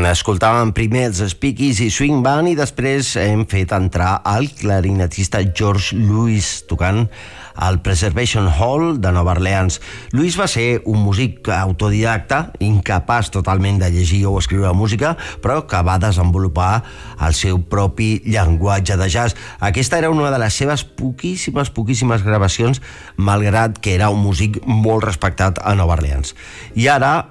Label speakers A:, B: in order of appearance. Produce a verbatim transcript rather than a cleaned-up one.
A: escoltàvem primer els Speakeasy Swing Band i després hem fet entrar el clarinetista George Lewis tocant al Preservation Hall de Nova Orleans. Lewis va ser un músic autodidacta, incapaç totalment de llegir o escriure música, però que va desenvolupar el seu propi llenguatge de jazz. Aquesta era una de les seves poquíssimes, poquíssimes gravacions, malgrat que era un músic molt respectat a Nova Orleans. I ara